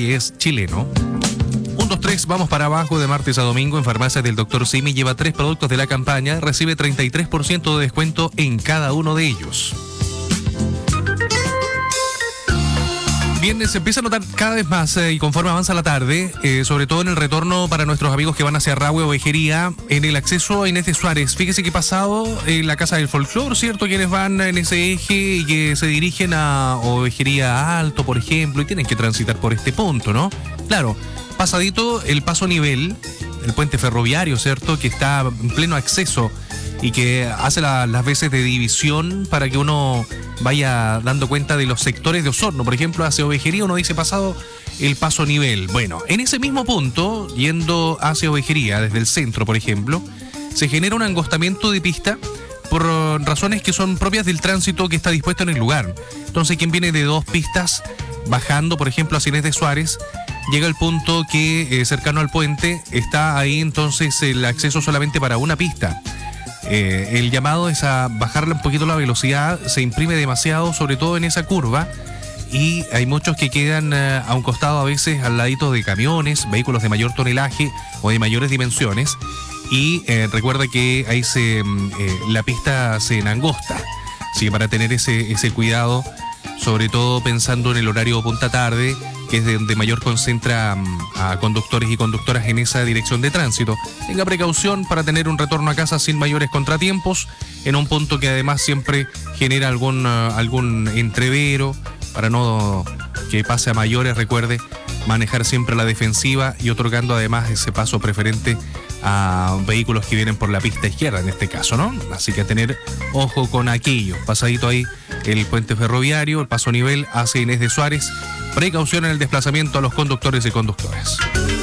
que es chileno. 1, 2, 3, vamos para abajo de martes a domingo en farmacias del Dr. Simi. Lleva 3 productos de la campaña, recibe 33% de descuento en cada uno de ellos. Bien, se empieza a notar cada vez más y conforme avanza la tarde, sobre todo en el retorno para nuestros amigos que van hacia Rahue o Vejería, en el acceso a Inés de Suárez. Fíjese que pasado en la Casa del Folclor, ¿cierto? Quienes van en ese eje y que se dirigen a Ovejería Alto, por ejemplo, y tienen que transitar por este punto, ¿no? Claro, pasadito el paso nivel, el puente ferroviario, ¿cierto? Que está en pleno acceso y que hace las veces de división para que uno vaya dando cuenta de los sectores de Osorno. Por ejemplo, hacia Ovejería uno dice pasado el paso nivel. Bueno, en ese mismo punto, yendo hacia Ovejería, desde el centro, por ejemplo, se genera un angostamiento de pista por razones que son propias del tránsito que está dispuesto en el lugar. Entonces, quien viene de 2 pistas, bajando, por ejemplo, hacia Inés de Suárez, llega al punto que, cercano al puente, está ahí entonces el acceso solamente para una pista. El llamado es a bajarle un poquito la velocidad, se imprime demasiado, sobre todo en esa curva, y hay muchos que quedan a un costado a veces al ladito de camiones, vehículos de mayor tonelaje o de mayores dimensiones, y recuerda que ahí la pista se enangosta, así que para tener ese cuidado, sobre todo pensando en el horario punta tarde, que es de donde mayor concentra a conductores y conductoras en esa dirección de tránsito. Tenga precaución para tener un retorno a casa sin mayores contratiempos, en un punto que además siempre genera algún entrevero, para no que pase a mayores. Recuerde manejar siempre a la defensiva y otorgando además ese paso preferente a vehículos que vienen por la pista izquierda en este caso, ¿no? Así que a tener ojo con aquello. Pasadito ahí el puente ferroviario, el paso nivel hacia Inés de Suárez. Precaución en el desplazamiento a los conductores y conductoras.